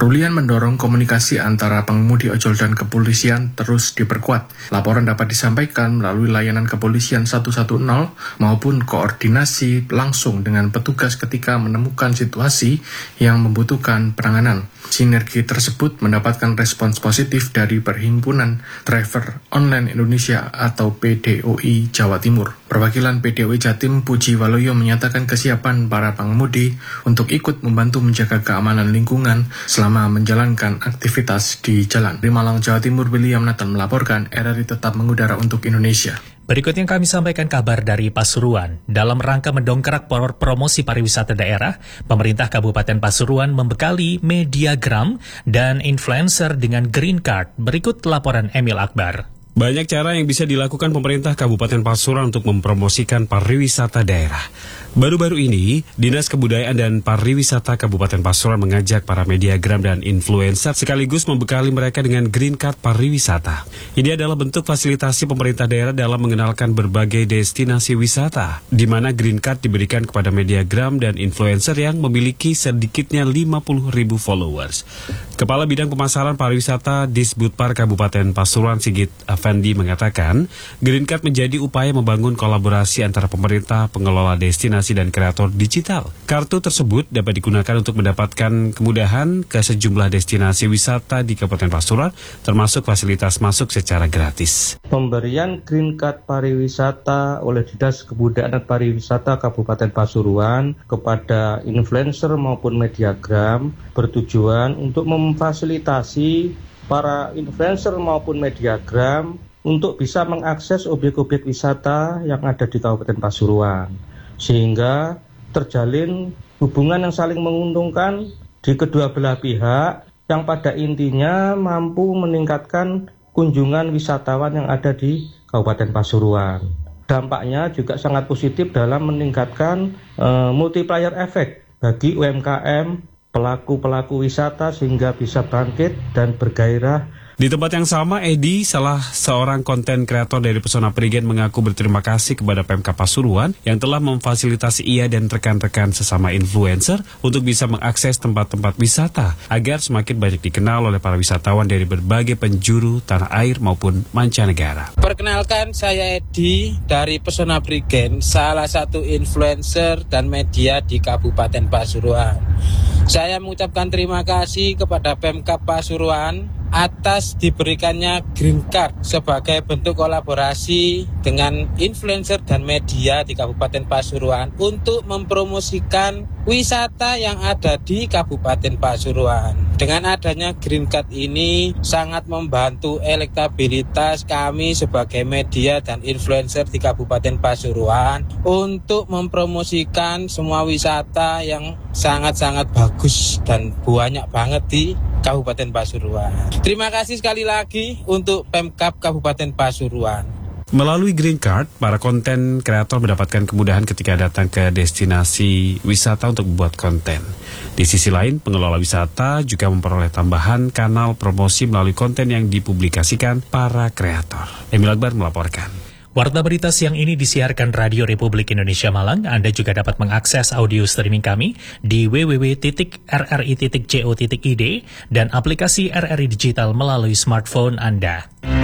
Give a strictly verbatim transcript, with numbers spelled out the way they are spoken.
Rulian mendorong komunikasi antara pengemudi ojol dan kepolisian terus diperkuat. Laporan dapat disampaikan melalui layanan kepolisian satu satu nol maupun koordinasi langsung dengan petugas ketika menemukan situasi yang membutuhkan penanganan. Sinergi tersebut mendapatkan respons positif dari Perhimpunan Driver Online Indonesia atau P D O I Jawa Timur. Perwakilan P D O I Jatim Puji Waloyo menyatakan kesiapan para pengemudi untuk ikut membantu menjaga keamanan lingkungan selama menjalankan aktivitas di jalan. Di Malang, Jawa Timur, William Nathan melaporkan R R I tetap mengudara untuk Indonesia. Berikutnya kami sampaikan kabar dari Pasuruan. Dalam rangka mendongkrak promosi pariwisata daerah, pemerintah Kabupaten Pasuruan membekali Mediagram dan influencer dengan green card. Berikut laporan Emil Akbar. Banyak cara yang bisa dilakukan pemerintah Kabupaten Pasuruan untuk mempromosikan pariwisata daerah. Baru-baru ini, Dinas Kebudayaan dan Pariwisata Kabupaten Pasuruan mengajak para mediagram dan influencer sekaligus membekali mereka dengan green card pariwisata. Ini adalah bentuk fasilitasi pemerintah daerah dalam mengenalkan berbagai destinasi wisata, di mana green card diberikan kepada mediagram dan influencer yang memiliki sedikitnya lima puluh ribu followers. Kepala Bidang Pemasaran Pariwisata Disbudpar Kabupaten Pasuruan Sigit Afandi mengatakan, green card menjadi upaya membangun kolaborasi antara pemerintah, pengelola destinasi dan kreator digital. Kartu tersebut dapat digunakan untuk mendapatkan kemudahan ke sejumlah destinasi wisata di Kabupaten Pasuruan, termasuk fasilitas masuk secara gratis. Pemberian green card pariwisata oleh Dinas Kebudayaan dan Pariwisata Kabupaten Pasuruan kepada influencer maupun mediagram bertujuan untuk memfasilitasi para influencer maupun mediagram untuk bisa mengakses objek-objek wisata yang ada di Kabupaten Pasuruan, sehingga terjalin hubungan yang saling menguntungkan di kedua belah pihak yang pada intinya mampu meningkatkan kunjungan wisatawan yang ada di Kabupaten Pasuruan. Dampaknya juga sangat positif dalam meningkatkan uh, multiplier effect bagi U M K M, pelaku-pelaku wisata sehingga bisa bangkit dan bergairah. Di tempat yang sama, Edi, salah seorang konten kreator dari Pesona Prigen, mengaku berterima kasih kepada Pemkab Pasuruan yang telah memfasilitasi ia dan rekan-rekan sesama influencer untuk bisa mengakses tempat-tempat wisata agar semakin banyak dikenal oleh para wisatawan dari berbagai penjuru tanah air maupun mancanegara. Perkenalkan, saya Edi dari Pesona Prigen, salah satu influencer dan media di Kabupaten Pasuruan. Saya mengucapkan terima kasih kepada Pemkab Pasuruan atas diberikannya green card sebagai bentuk kolaborasi dengan influencer dan media di Kabupaten Pasuruan untuk mempromosikan wisata yang ada di Kabupaten Pasuruan. Dengan adanya green card ini sangat membantu elektabilitas kami sebagai media dan influencer di Kabupaten Pasuruan untuk mempromosikan semua wisata yang sangat-sangat bagus dan banyak banget di Kabupaten Pasuruan. Terima kasih sekali lagi untuk Pemkab Kabupaten Pasuruan. Melalui green card, para konten kreator mendapatkan kemudahan ketika datang ke destinasi wisata untuk membuat konten. Di sisi lain, pengelola wisata juga memperoleh tambahan kanal promosi melalui konten yang dipublikasikan para kreator. Emil Akbar melaporkan. Warta berita siang ini disiarkan Radio Republik Indonesia Malang. Anda juga dapat mengakses audio streaming kami di w w w titik r r i titik co titik i d dan aplikasi R R I Digital melalui smartphone Anda.